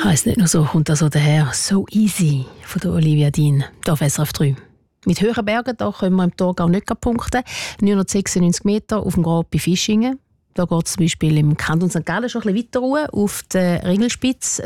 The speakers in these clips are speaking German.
Heisst nicht nur so, kommt das so daher. So easy von der Olivia Dean, hier auf SRF 3. Mit höheren Bergen da können wir im Thurgau nicht punkten. 996 Meter auf dem Grab bei Fischingen. Da geht es zum Beispiel im Kanton St. Gallen schon ein bisschen weiter runter, auf der Ringelspitze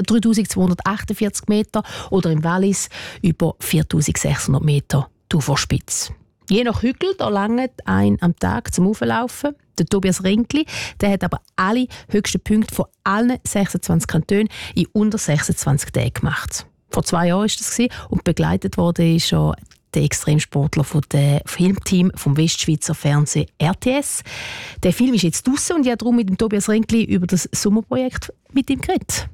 3248 Meter oder im Wallis über 4600 Meter die Uferspitze. Je nach Hügel da langt ein am Tag zum Auflaufen. Der Tobias Renkli, der hat aber alle höchsten Punkte von allen 26 Kantonen in unter 26 Tagen gemacht. Vor 2 Jahren war das und begleitet wurde ist schon der Extremsportler von dem Filmteam vom Westschweizer Fernsehen RTS. Der Film ist jetzt draussen und ich habe darum mit dem Tobias Renkli über das Sommerprojekt mit ihm geredet.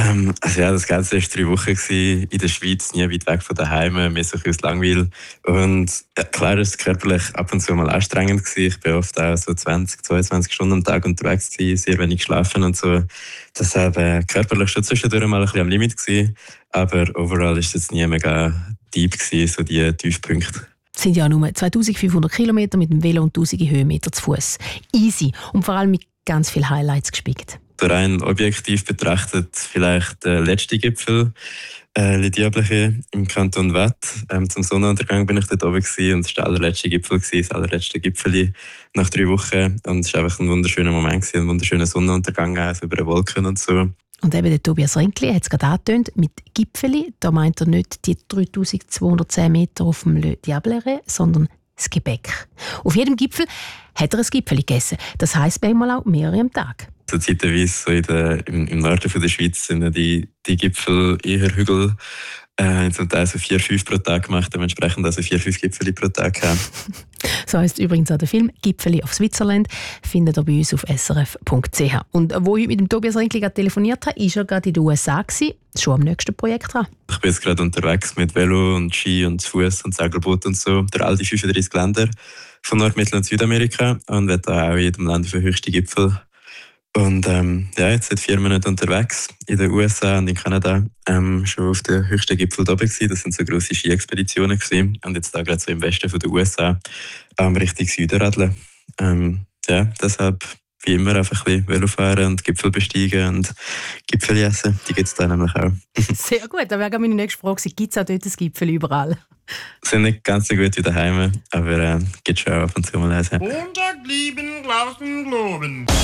Das Ganze war 3 Wochen in der Schweiz, nie weit weg von daheim, mir so ein bisschen Langweil. Und klar, es war körperlich ab und zu mal anstrengend. Ich war oft auch so 20-22 Stunden am Tag unterwegs, sehr wenig geschlafen und so. Deshalb körperlich schon zwischendurch mal ein bisschen am Limit gewesen. Aber overall war es jetzt nie mega deep gewesen, so die Tiefpunkte. Es sind ja nur 2500 Kilometer mit dem Velo und 1000 Höhenmeter zu Fuß. Easy und vor allem mit ganz vielen Highlights gespickt. Rein objektiv betrachtet vielleicht der letzte Gipfel, Le Diabliche im Kanton Waadt. Zum Sonnenuntergang bin ich dort oben gewesen, und es war der allerletzte Gipfel, das allerletzte Gipfel nach 3 Wochen. Und es war einfach ein wunderschöner Moment, ein wunderschöner Sonnenuntergang, also über den Wolken und so. Und eben der Tobias Renkli hat es gerade angetönt, mit Gipfeli, da meint er nicht die 3210 Meter auf dem Le Diablere, sondern das Gebäck. Auf jedem Gipfel hat er ein Gipfeli gegessen. Das heisst manchmal auch mehrere am Tag. So zeitweise so im Norden von der Schweiz sind die Gipfel eher Hügel. Zum Teil so 4-5 pro Tag gemacht, dementsprechend also 4-5 Gipfeli pro Tag haben. So heisst übrigens auch der Film «Gipfeli auf Switzerland», findet ihr bei uns auf srf.ch. Und wo ich mit dem Tobias Renkli telefoniert habe, war er gerade in den USA, schon am nächsten Projekt dran. Ich bin jetzt gerade unterwegs mit Velo und Ski und Fuß und Segelboot und so, durch all die 35 Länder von Nord-, Mittel- und Südamerika und werde da auch in jedem Land auf den höchsten Gipfel. Und jetzt seit 4 Monaten unterwegs in den USA und in Kanada, schon auf den höchsten Gipfel oben gewesen. Das sind so grosse Ski-Expeditionen gewesen. Und jetzt da gerade so im Westen von den USA Richtung Süden radeln. Deshalb wie immer einfach ein bisschen Velo fahren und Gipfel besteigen und Gipfel essen. Die gibt es da nämlich auch. Sehr gut, da wäre meine nächste Frage. Gibt es auch dort ein Gipfel überall? Sind nicht ganz so gut wie daheim, aber gibt es schon ab und zu mal eins. Montag lieben, Glauben, Globen.